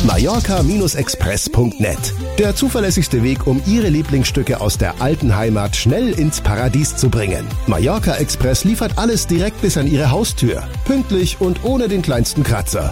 Mallorca-Express.net. Der zuverlässigste Weg, um Ihre Lieblingsstücke aus der alten Heimat schnell ins Paradies zu bringen. Mallorca Express liefert alles direkt bis an Ihre Haustür. Pünktlich und ohne den kleinsten Kratzer.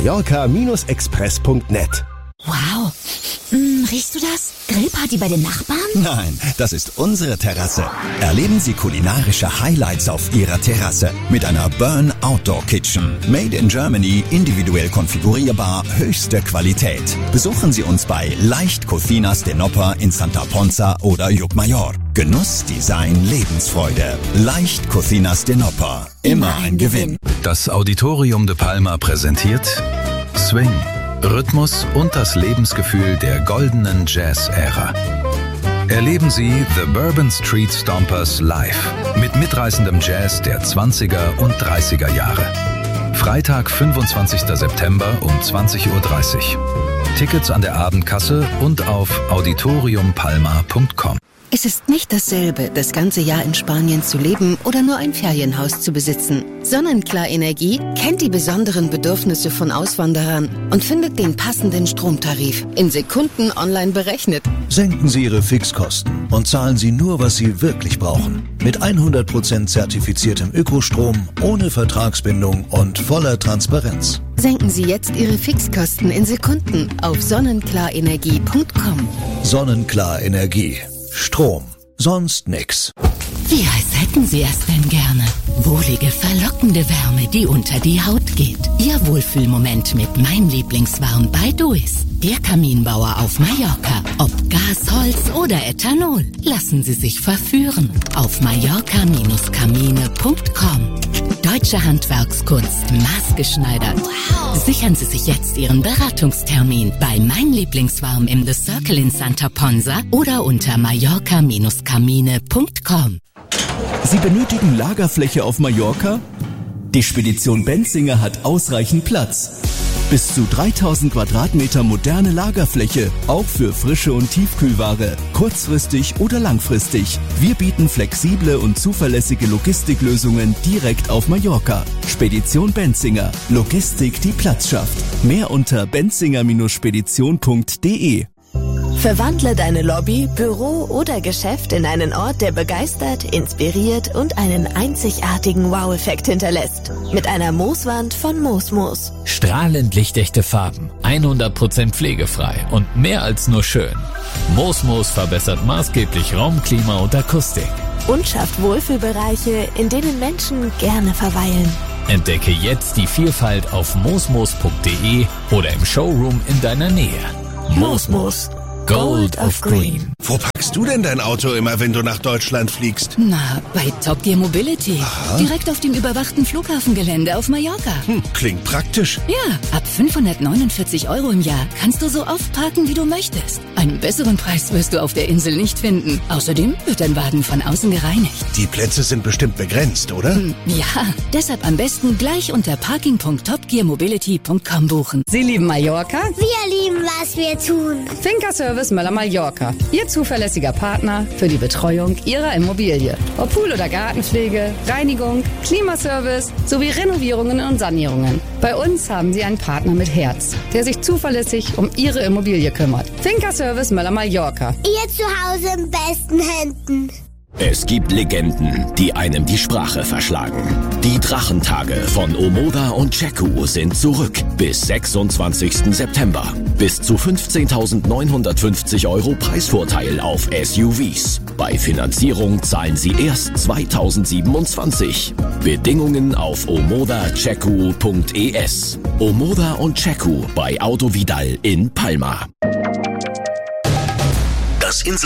Mallorca-Express.net. Wow. Riechst du das? Grillparty bei den Nachbarn? Nein, das ist unsere Terrasse. Erleben Sie kulinarische Highlights auf Ihrer Terrasse mit einer Burn Outdoor Kitchen. Made in Germany, individuell konfigurierbar, höchste Qualität. Besuchen Sie uns bei Leicht Cocinas de Noppar in Santa Ponsa oder Llucmajor. Genuss, Design, Lebensfreude. Leicht Cocinas de Noppar. Immer ein Gewinn. Das Auditorium de Palma präsentiert Swing, Rhythmus und das Lebensgefühl der goldenen Jazz-Ära. Erleben Sie The Bourbon Street Stompers live mit mitreißendem Jazz der 20er und 30er Jahre. Freitag, 25. September um 20:30 Uhr. Tickets an der Abendkasse und auf auditoriumpalma.com. Es ist nicht dasselbe, das ganze Jahr in Spanien zu leben oder nur ein Ferienhaus zu besitzen. Sonnenklar Energie kennt die besonderen Bedürfnisse von Auswanderern und findet den passenden Stromtarif in Sekunden online berechnet. Senken Sie Ihre Fixkosten und zahlen Sie nur, was Sie wirklich brauchen. Mit 100% zertifiziertem Ökostrom, ohne Vertragsbindung und voller Transparenz. Senken Sie jetzt Ihre Fixkosten in Sekunden auf sonnenklarenergie.com. Sonnenklar Energie. Strom. Sonst nix. Wie heiß hätten Sie es denn gerne? Wohlige, verlockende Wärme, die unter die Haut geht. Ihr Wohlfühlmoment mit Mein Lieblingswarm bei Duis. Der Kaminbauer auf Mallorca. Ob Gas, Holz oder Ethanol. Lassen Sie sich verführen. Auf mallorca-kamine.com. Deutsche Handwerkskunst, maßgeschneidert. Wow. Sichern Sie sich jetzt Ihren Beratungstermin bei Mein Lieblingswarm im The Circle in Santa Ponsa oder unter mallorca-kamine.com. Sie benötigen Lagerfläche auf Mallorca? Die Spedition Benzinger hat ausreichend Platz. Bis zu 3000 Quadratmeter moderne Lagerfläche, auch für frische und Tiefkühlware, kurzfristig oder langfristig. Wir bieten flexible und zuverlässige Logistiklösungen direkt auf Mallorca. Spedition Benzinger. Logistik, die Platz schafft. Mehr unter benzinger-spedition.de. Verwandle deine Lobby, Büro oder Geschäft in einen Ort, der begeistert, inspiriert und einen einzigartigen Wow-Effekt hinterlässt. Mit einer Mooswand von Moosmoos. Strahlend lichtechte Farben, 100% pflegefrei und mehr als nur schön. Moosmoos verbessert maßgeblich Raum, Klima und Akustik. Und schafft Wohlfühlbereiche, in denen Menschen gerne verweilen. Entdecke jetzt die Vielfalt auf moosmoos.de oder im Showroom in deiner Nähe. Moosmoos. Gold of Green. Wo packst du denn dein Auto immer, wenn du nach Deutschland fliegst? Na, bei Top Gear Mobility. Aha. Direkt auf dem überwachten Flughafengelände auf Mallorca. Klingt praktisch. Ja, ab 549 € im Jahr kannst du so oft parken, wie du möchtest. Einen besseren Preis wirst du auf der Insel nicht finden. Außerdem wird dein Wagen von außen gereinigt. Die Plätze sind bestimmt begrenzt, oder? Ja, deshalb am besten gleich unter parking.topgearmobility.com buchen. Sie lieben Mallorca? Wir lieben, was wir tun. Finca Service Möller Mallorca. Ihr zuverlässiger Partner für die Betreuung Ihrer Immobilie. Ob Pool- oder Gartenpflege, Reinigung, Klimaservice sowie Renovierungen und Sanierungen. Bei uns haben Sie einen Partner mit Herz, der sich zuverlässig um Ihre Immobilie kümmert. Finca Service Möller Mallorca. Ihr Zuhause in besten Händen. Es gibt Legenden, die einem die Sprache verschlagen. Die Drachentage von Omoda und Cheku sind zurück bis 26. September. Bis zu 15.950 € Preisvorteil auf SUVs. Bei Finanzierung zahlen Sie erst 2027. Bedingungen auf omodacheku.es. Omoda und Cheku bei Autovidal in Palma.